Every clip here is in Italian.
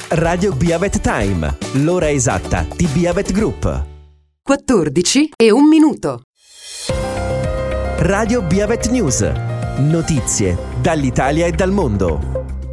Radio Biavet Time, l'ora esatta di Biavet Group. 14:01. Radio Biavet News, notizie dall'Italia e dal mondo.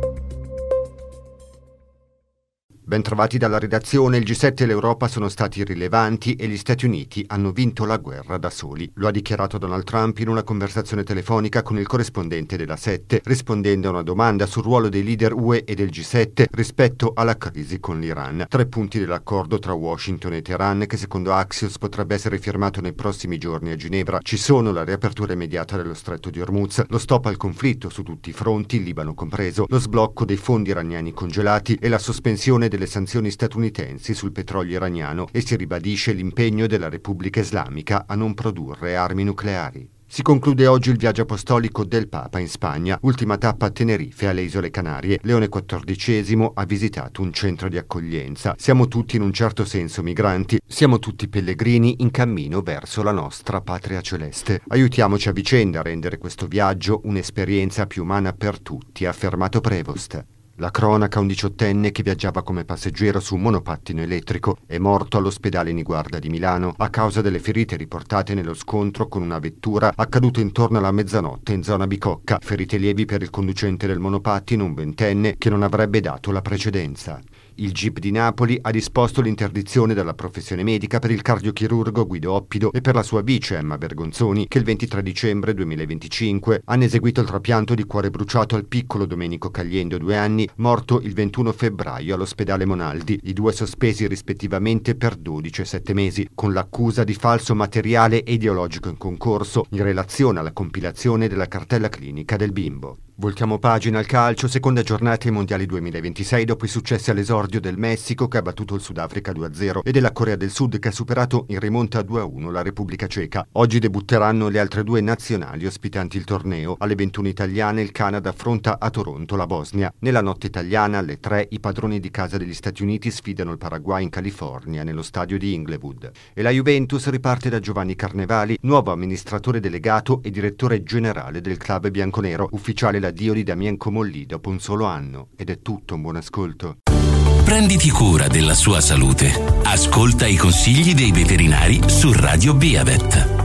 Bentrovati dalla redazione. Il G7 e l'Europa sono stati rilevanti e gli Stati Uniti hanno vinto la guerra da soli. Lo ha dichiarato Donald Trump in una conversazione telefonica con il corrispondente della 7, rispondendo a una domanda sul ruolo dei leader UE e del G7 rispetto alla crisi con l'Iran. 3 punti dell'accordo tra Washington e Teheran, che secondo Axios potrebbe essere firmato nei prossimi giorni a Ginevra. Ci sono la riapertura immediata dello stretto di Hormuz, lo stop al conflitto su tutti i fronti, il Libano compreso, lo sblocco dei fondi iraniani congelati e la sospensione delle sanzioni statunitensi sul petrolio iraniano, e si ribadisce l'impegno della Repubblica Islamica a non produrre armi nucleari. Si conclude oggi il viaggio apostolico del Papa in Spagna, ultima tappa a Tenerife, alle Isole Canarie. Leone XIV ha visitato un centro di accoglienza. Siamo tutti in un certo senso migranti, siamo tutti pellegrini in cammino verso la nostra patria celeste. Aiutiamoci a vicenda a rendere questo viaggio un'esperienza più umana per tutti, ha affermato Prevost. La cronaca: un 18enne che viaggiava come passeggero su un monopattino elettrico è morto all'ospedale Niguarda di Milano a causa delle ferite riportate nello scontro con una vettura accaduto intorno alla mezzanotte in zona Bicocca. Ferite lievi per il conducente del monopattino, un 20enne che non avrebbe dato la precedenza. Il GIP di Napoli ha disposto l'interdizione dalla professione medica per il cardiochirurgo Guido Oppido e per la sua vice Emma Bergonzoni, che il 23 dicembre 2025 hanno eseguito il trapianto di cuore bruciato al piccolo Domenico Cagliendo, 2 anni, morto il 21 febbraio all'ospedale Monaldi. I 2 sospesi rispettivamente per 12 e 7 mesi, con l'accusa di falso materiale ideologico in concorso in relazione alla compilazione della cartella clinica del bimbo. Voltiamo pagina al calcio. Seconda giornata ai mondiali 2026 dopo i successi all'esordio del Messico, che ha battuto il Sudafrica 2-0, e della Corea del Sud, che ha superato in rimonta 2-1 la Repubblica Ceca. Oggi debutteranno le altre 2 nazionali ospitanti il torneo. Alle 21 italiane il Canada affronta a Toronto la Bosnia. Nella notte italiana alle 3 i padroni di casa degli Stati Uniti sfidano il Paraguay in California nello stadio di Inglewood. E la Juventus riparte da Giovanni Carnevali, nuovo amministratore delegato e direttore generale del club bianconero. Ufficiale l'addio di Damien Comolli dopo un solo anno. Ed è tutto, un buon ascolto. Prenditi cura della sua salute. Ascolta i consigli dei veterinari su Radio Biavet.